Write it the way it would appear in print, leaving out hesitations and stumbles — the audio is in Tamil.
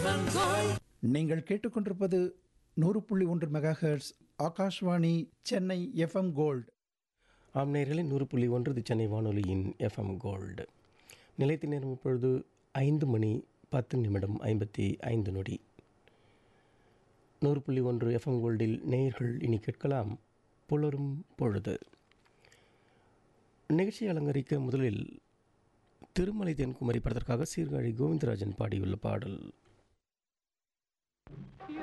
நீங்கள் கேட்டுக்கொண்டிருப்பது 100.1 megahertz Akashvani Chennai FM gold. ஆம் நேயர்களே, 100.1 இது சென்னை வானொலியின் எஃப்எம் கோல்டு. நிலைத்த நேரம் இப்பொழுது 5 மணி 10 நிமிடம் 55 நொடி. 100.1 எஃப்எம் கோல்டில் நேயர்கள் இனி கேட்கலாம் புலரும் பொழுது. நிகழ்ச்சியை அலங்கரிக்க முதலில் திருமலை தென்குமரி படத்திற்காக சீர்காழி கோவிந்தராஜன் பாடியுள்ள பாடல்.